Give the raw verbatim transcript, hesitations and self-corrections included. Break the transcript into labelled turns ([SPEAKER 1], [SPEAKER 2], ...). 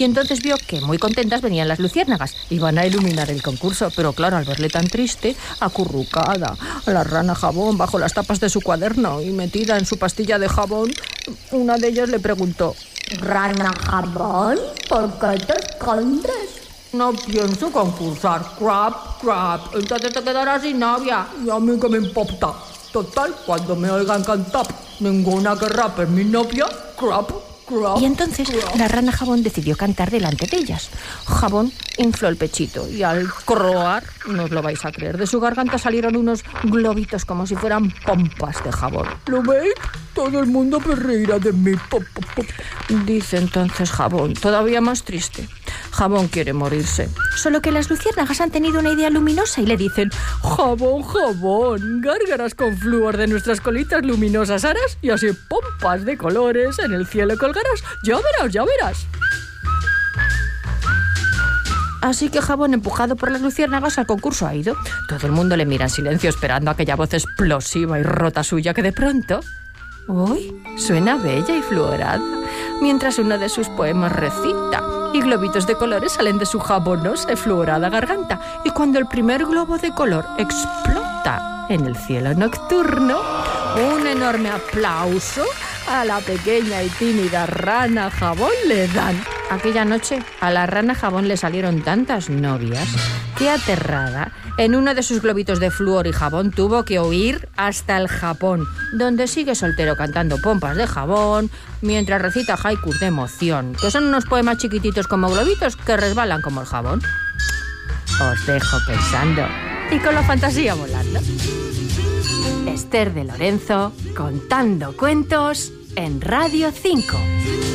[SPEAKER 1] y entonces vio que muy contentas venían las luciérnagas. Iban a iluminar el concurso, pero claro, al verle tan triste, acurrucada a la rana Jabón bajo las tapas de su cuaderno y metida en su pastilla de jabón, una de ellas le preguntó:
[SPEAKER 2] Rana Jabón, ¿por qué te escondes?
[SPEAKER 3] No pienso concursar, crap, crap. Entonces te quedarás sin novia. Y a mí que me importa. Total, cuando me oigan cantar, ninguna querrá ser mi novia, crap, crap.
[SPEAKER 1] Y entonces
[SPEAKER 3] crap.
[SPEAKER 1] la rana Jabón decidió cantar delante de ellas. Jabón infló el pechito y al croar, no os lo vais a creer, de su garganta salieron unos globitos como si fueran pompas de jabón.
[SPEAKER 3] ¿Lo veis? Todo el mundo me reirá de mí. Pop, pop, pop.
[SPEAKER 1] Dice entonces Jabón, todavía más triste. Jabón quiere morirse. Solo que las luciérnagas han tenido una idea luminosa y le dicen:
[SPEAKER 3] Jabón, jabón, gárgaras con flúor de nuestras colitas luminosas aras y así pompas de colores en el cielo colgarás. Ya verás, ya verás.
[SPEAKER 1] Así que Jabón, empujado por las luciérnagas, al concurso ha ido. Todo el mundo le mira en silencio esperando aquella voz explosiva y rota suya que de pronto... ¡Uy! Suena bella y fluorada, mientras uno de sus poemas recita y globitos de colores salen de su jabonosa y fluorada garganta. Y cuando el primer globo de color explota en el cielo nocturno, un enorme aplauso a la pequeña y tímida rana Jabón le dan. Aquella noche a la rana Jabón le salieron tantas novias que, aterrada, en uno de sus globitos de flúor y jabón tuvo que huir hasta el Japón, donde sigue soltero cantando pompas de jabón mientras recita haikus de emoción, que son unos poemas chiquititos como globitos que resbalan como el jabón. Os dejo pensando y con la fantasía volando. Esther de Lorenzo contando cuentos en Radio cinco.